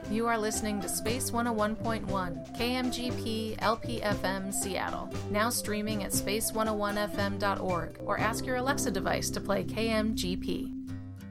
You are listening to Space 101.1, KMGP LPFM Seattle, now streaming at space101fm.org, or ask your Alexa device to play KMGP.